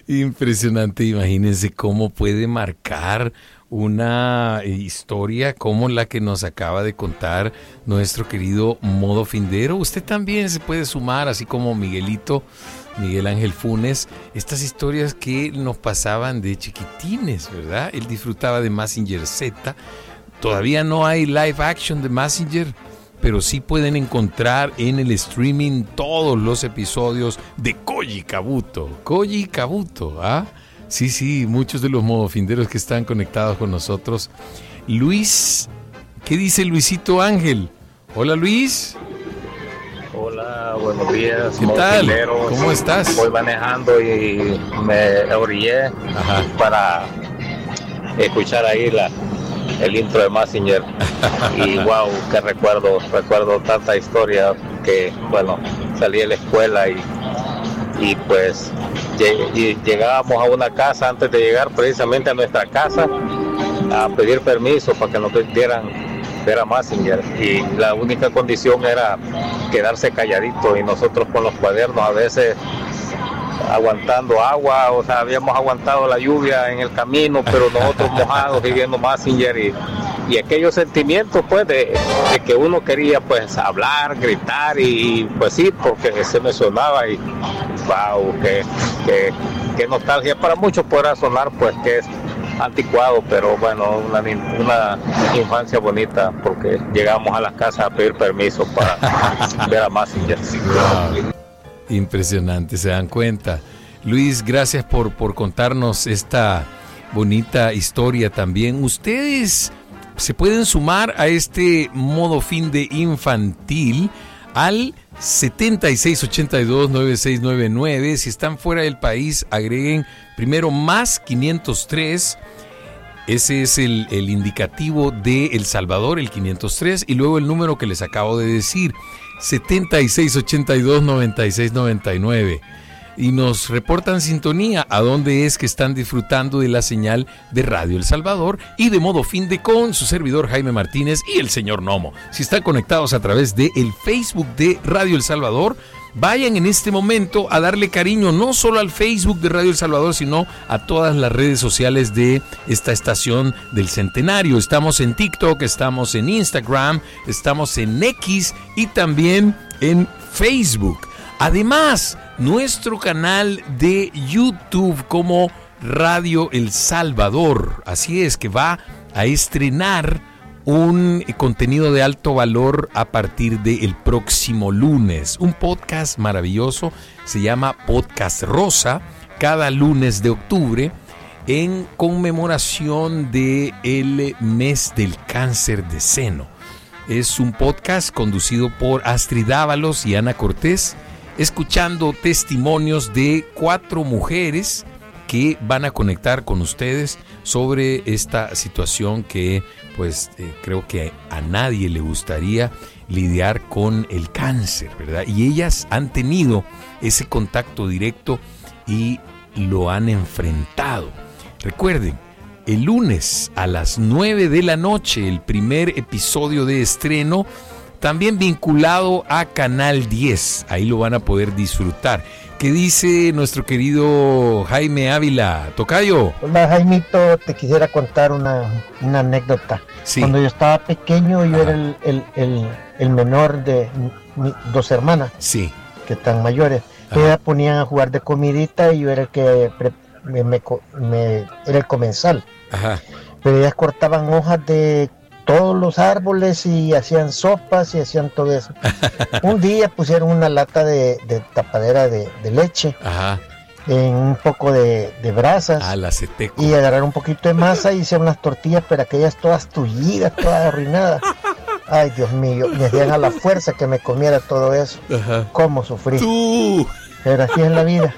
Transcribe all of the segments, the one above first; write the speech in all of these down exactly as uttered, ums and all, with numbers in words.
Impresionante, imagínense cómo puede marcar una historia como la que nos acaba de contar nuestro querido Modo Findero. Usted también se puede sumar, así como Miguelito, Miguel Ángel Funes, estas historias que nos pasaban de chiquitines, ¿verdad? Él disfrutaba de Mazinger Z. Todavía no hay live action de Mazinger, pero sí pueden encontrar en el streaming todos los episodios de Koji Kabuto. Koji Kabuto, ¿ah? Sí, sí, muchos de los modofinderos que están conectados con nosotros. Luis, ¿qué dice Luisito Ángel? Hola, Luis. Hola, buenos días. ¿Qué tal? ¿Cómo estás? Voy manejando y me orillé Ajá. para escuchar ahí la, el intro de Mazinger. Y wow, qué recuerdo, recuerdo tanta historia que, bueno, salí de la escuela y, y pues llegábamos a una casa antes de llegar precisamente a nuestra casa a pedir permiso para que nos dieran ver a Mazinger, y la única condición era quedarse calladito, y nosotros con los cuadernos a veces aguantando agua, o sea, habíamos aguantado la lluvia en el camino, pero nosotros mojados y viendo Mazinger, y, y aquellos sentimientos pues de, de que uno quería pues hablar, gritar, y, y pues sí, porque se me sonaba y wow, qué, qué, qué nostalgia. Para muchos podrá sonar pues que es anticuado, pero bueno, una, una infancia bonita, porque llegamos a la casa a pedir permiso para ver a Mazinger. Wow. Impresionante, se dan cuenta. Luis, gracias por, por contarnos esta bonita historia también. Ustedes se pueden sumar a este modo fin de infantil al setenta y seis ochenta y dos noventa y seis noventa y nueve. Si están fuera del país, agreguen primero más quinientos tres. Ese es el, el indicativo de El Salvador, el quinientos tres, y luego el número que les acabo de decir, setenta y seis ochenta y dos noventa y seis noventa y nueve. Y nos reportan sintonía a dónde es que están disfrutando de la señal de Radio El Salvador y de Modo Finde con su servidor Jaime Martínez y el señor Nomo. Si están conectados a través de el Facebook de Radio El Salvador, vayan en este momento a darle cariño no solo al Facebook de Radio El Salvador, sino a todas las redes sociales de esta estación del centenario. Estamos en TikTok, estamos en Instagram, estamos en X y también en Facebook. Además, nuestro canal de YouTube como Radio El Salvador. Así es que va a estrenar un contenido de alto valor a partir del próximo lunes. Un podcast maravilloso, se llama Podcast Rosa, cada lunes de octubre, en conmemoración del mes del cáncer de seno. Es un podcast conducido por Astrid Ábalos y Ana Cortés, escuchando testimonios de cuatro mujeres que van a conectar con ustedes sobre esta situación que pues eh, creo que a nadie le gustaría lidiar con el cáncer, ¿verdad? Y ellas han tenido ese contacto directo y lo han enfrentado. Recuerden, el lunes a las nueve de la noche, el primer episodio de estreno, también vinculado a Canal diez. Ahí lo van a poder disfrutar. ¿Qué dice nuestro querido Jaime Ávila? Tocayo. Hola, Jaimito, te quisiera contar una, una anécdota. Sí. Cuando yo estaba pequeño, yo Ajá. era el, el, el, el menor de mi, dos hermanas. Sí. Que están mayores. Ajá. Ellas ponían a jugar de comidita y yo era el que pre, me, me, me, era el comensal. Ajá. Pero ellas cortaban hojas de todos los árboles y hacían sopas y hacían todo eso. Un día pusieron una lata de, de tapadera de, de leche. Ajá. En un poco de, de brasas. Ah, la seteco. Y agarraron un poquito de masa y hicieron unas tortillas, pero aquellas todas tullidas, todas arruinadas. Ay, Dios mío, me hacían a la fuerza que me comiera todo eso. Ajá. Cómo sufrí. Tú. Pero así es la vida.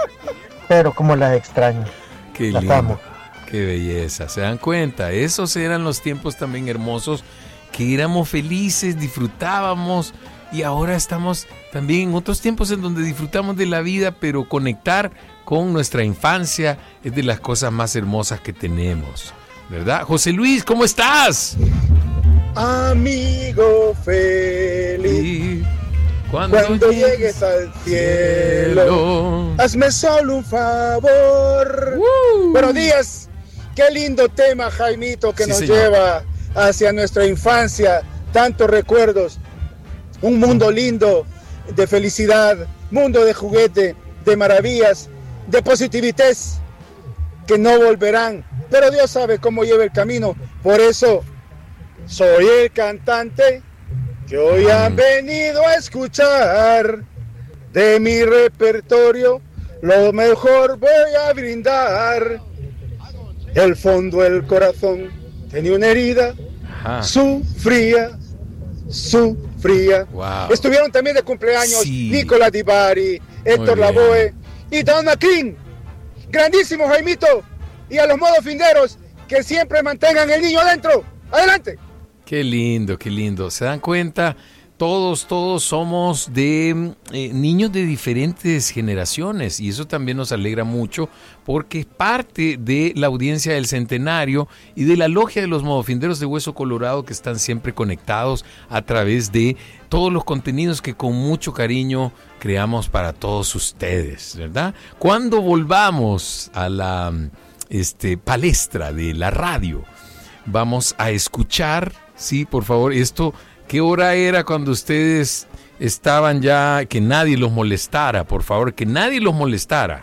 Pero como las extraño. Qué las lindo. amo. Qué belleza, ¿se dan cuenta? Esos eran los tiempos también hermosos, que éramos felices, disfrutábamos, y ahora estamos también en otros tiempos en donde disfrutamos de la vida, pero conectar con nuestra infancia es de las cosas más hermosas que tenemos, ¿verdad? José Luis, ¿cómo estás? Amigo feliz. Cuando, Cuando llegues al cielo, cielo, hazme solo un favor. Uh. Buenos días. Qué lindo tema, Jaimito, que sí, nos señor. lleva hacia nuestra infancia. Tantos recuerdos. Un mundo lindo de felicidad, mundo de juguete, de maravillas, de positividad que no volverán. Pero Dios sabe cómo lleva el camino. Por eso soy el cantante que hoy han venido a escuchar. De mi repertorio lo mejor voy a brindar. El fondo del corazón tenía una herida. Ajá. Sufría, sufría. Wow. Estuvieron también de cumpleaños sí. Nicolás Di Bari, Héctor Lavoe y Don McLean. Grandísimo, Jaimito. Y a los modos finderos que siempre mantengan el niño adentro. Adelante. Qué lindo, qué lindo. ¿Se dan cuenta? Todos, todos somos de eh, niños de diferentes generaciones y eso también nos alegra mucho porque es parte de la audiencia del Centenario y de la logia de los modofinderos de Hueso Colorado que están siempre conectados a través de todos los contenidos que con mucho cariño creamos para todos ustedes, ¿verdad? Cuando volvamos a la este, palestra de la radio, vamos a escuchar, sí, por favor, esto... ¿Qué hora era cuando ustedes estaban ya, que nadie los molestara? Por favor, que nadie los molestara.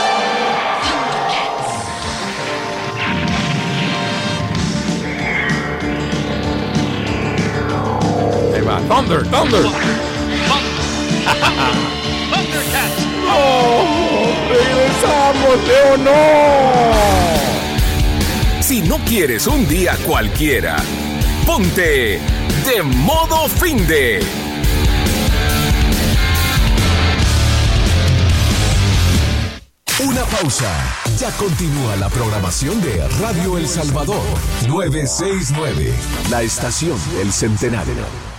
Ahí va, Thunder, Thunder. Thundercats. ¡No! ¡Regresamos, Leo, no! Si no quieres un día cualquiera, ponte de modo finde. Una pausa. Ya continúa la programación de Radio El Salvador novecientos sesenta y nueve, la estación del Centenario.